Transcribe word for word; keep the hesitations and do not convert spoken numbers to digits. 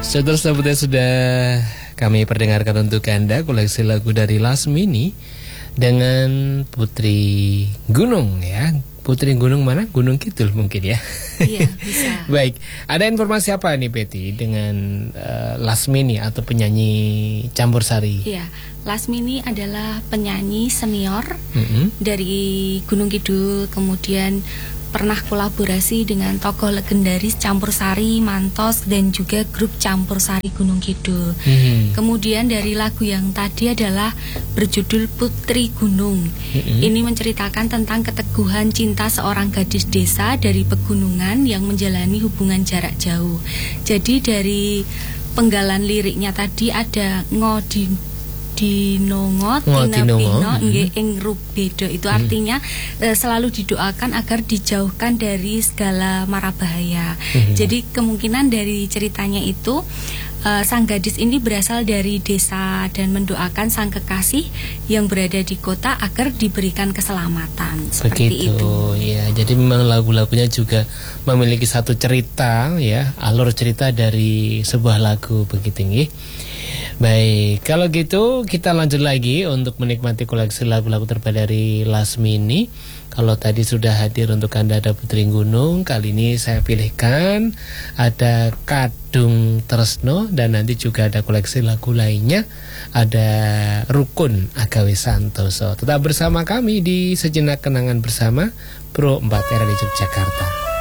Saudara sahabatnya sudah kami perdengarkan untuk Anda koleksi lagu dari Lasmini dengan Putri Gunung ya. Putri Gunung mana? Gunung Kidul mungkin ya. Iya, bisa. Baik, ada informasi apa nih Betty dengan uh, Lasmini atau penyanyi campur sari? Iya, Lasmini adalah penyanyi senior Mm-hmm. dari Gunung Kidul, kemudian pernah kolaborasi dengan tokoh legendaris campur sari Mantos dan juga grup campur sari Gunung Kidul. Mm-hmm. Kemudian dari lagu yang tadi adalah berjudul Putri Gunung. Mm-hmm. Ini menceritakan tentang keteguhan cinta seorang gadis desa dari pegunungan yang menjalani hubungan jarak jauh. Jadi dari penggalan liriknya tadi ada ngodi dinongo tina pino nggih ing rubedo, itu artinya e, selalu didoakan agar dijauhkan dari segala mara bahaya. Mm-hmm. Jadi kemungkinan dari ceritanya itu e, sang gadis ini berasal dari desa dan mendoakan sang kekasih yang berada di kota agar diberikan keselamatan. Seperti Begitu, itu. Ya, jadi memang lagu-lagunya juga memiliki satu cerita ya, alur cerita dari sebuah lagu begitu nggih. Baik, kalau gitu kita lanjut lagi untuk menikmati koleksi lagu-lagu terbaik dari Lasmini. Kalau tadi sudah hadir untuk Anda ada Putri Gunung, kali ini saya pilihkan ada Kadung Tresno dan nanti juga ada koleksi lagu lainnya, ada Rukun Agawe Santoso. Tetap bersama kami di Sejenak Kenangan Bersama Pro empat era di Yogyakarta.